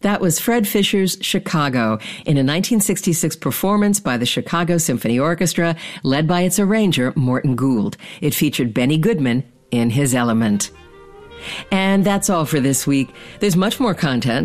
That was Fred Fischer's Chicago in a 1966 performance by the Chicago Symphony Orchestra, led by its arranger, Morton Gould. It featured Benny Goodman in his element. And that's all for this week. There's much more content